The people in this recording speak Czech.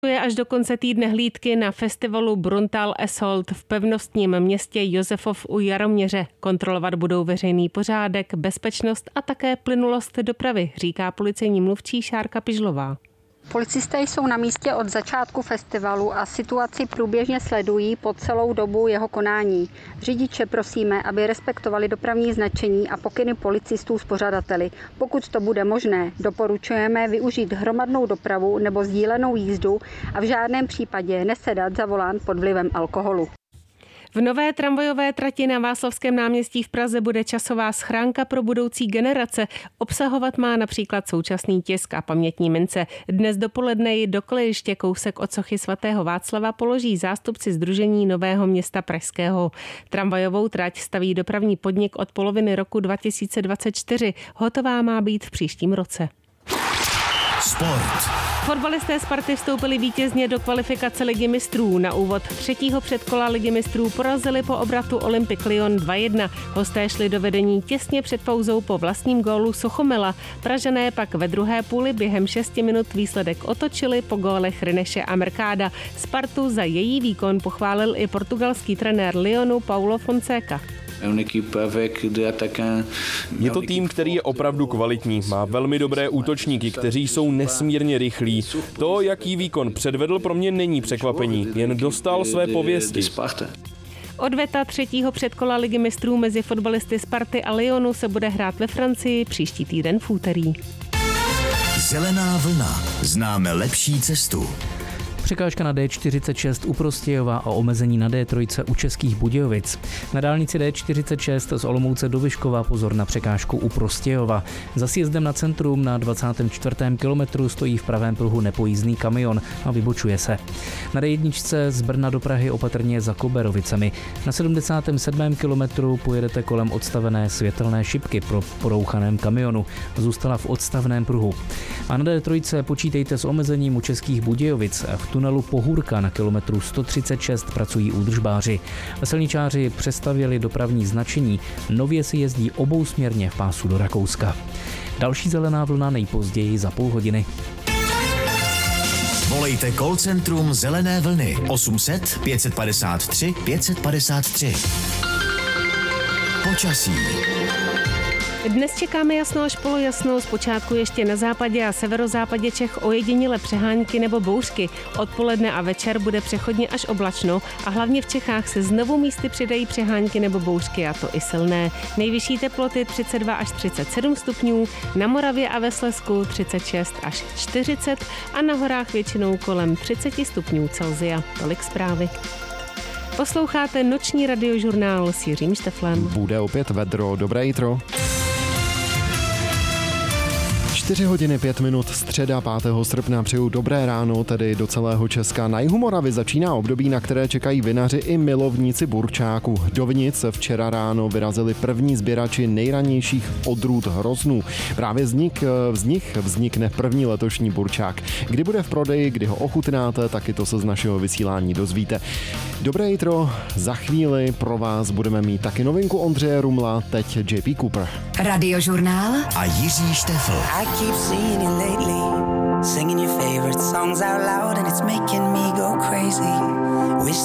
Je až do konce týdne hlídky na festivalu Bruntál Assault v pevnostním městě Josefov u Jaroměře. Kontrolovat budou veřejný pořádek, bezpečnost a také plynulost dopravy, říká policejní mluvčí Šárka Pižlová. Policisté jsou na místě od začátku festivalu a situaci průběžně sledují po celou dobu jeho konání. Řidiče prosíme, aby respektovali dopravní značení a pokyny policistů s pořadateli. Pokud to bude možné, doporučujeme využít hromadnou dopravu nebo sdílenou jízdu a v žádném případě nesedat za volant pod vlivem alkoholu. V nové tramvajové trati na Václavském náměstí v Praze bude časová schránka pro budoucí generace. Obsahovat má například současný tisk a pamětní mince. Dnes dopoledne ji do kolejiště kousek od sochy svatého Václava položí zástupci Sdružení Nového města pražského. Tramvajovou trať staví dopravní podnik od poloviny roku 2024. Hotová má být v příštím roce. Sport. Fotbalisté Sparty vstoupili vítězně do kvalifikace Ligy mistrů. Na úvod třetího předkola Ligy mistrů porazili po obratu Olympique Lyon 2-1. Hosté šli do vedení těsně před pauzou po vlastním gólu Sochomela. Pražané pak ve druhé půli během 6 minut výsledek otočili po gólech Rineše a Mercada. Spartu za její výkon pochválil i portugalský trenér Lyonu Paulo Fonseca. Je to tým, který je opravdu kvalitní. Má velmi dobré útočníky, kteří jsou nesmírně rychlí. To, jaký výkon předvedl, pro mě není překvapení. Jen dostal své pověsti. Odveta třetího předkola Ligy mistrů mezi fotbalisty Sparty a Lyonu se bude hrát ve Francii příští týden v úterý. Zelená vlna. Známe lepší cestu. Překážka na D46 u Prostějova a omezení na D3 u Českých Budějovic. Na dálnici D46 z Olomouce do Vyškova pozor na překážku u Prostějova. Za sjezdem na centrum na 24. kilometru stojí v pravém pruhu nepojízdný kamion a vybočuje se. Na D1 z Brna do Prahy opatrně za Koberovicemi. Na 77. kilometru pojedete kolem odstavené světelné šipky pro porouchaném kamionu. Zůstala v odstavném pruhu. A na D3 počítejte s omezením u Českých Budějovic. V tunelu Pohůrka na kilometru 136 pracují údržbáři. Silničáři přestavěli dopravní značení, nově se jezdí obousměrně v pásu do Rakouska. Další zelená vlna nejpozději za půl hodiny. Volejte call centrum Zelené vlny 800 553 553. Počasí. Dnes čekáme jasno až polojasno, zpočátku ještě na západě a severozápadě Čech ojediněle přehánky nebo bouřky. Odpoledne a večer bude přechodně až oblačno a hlavně v Čechách se znovu místy přidají přehánky nebo bouřky, a to i silné. Nejvyšší teploty 32 až 37 stupňů, na Moravě a ve Slezsku 36 až 40 a na horách většinou kolem 30 stupňů Celsia. Tolik zprávy. Posloucháte noční radiožurnál s Jiřím Šteflem. Bude opět vedro. Dobré jitro. 4 hodiny 5 minut, středa 5. srpna, přeju dobré ráno, tedy do celého Česka. Na jihu Moravy začíná období, na které čekají vinaři i milovníci burčáku. Do vinic včera ráno vyrazili první sběrači nejranějších odrůd hroznů. Právě z nich vznikne první letošní burčák. Kdy bude v prodeji, kdy ho ochutnáte, taky to se z našeho vysílání dozvíte. Dobré jitro, za chvíli pro vás budeme mít taky novinku Ondřeje Rumla, teď JP Cooper. Radiožurnál a Jiří Štefl. Keep seeing you lately, singing your favorite songs out loud, and it's making me go crazy. Wish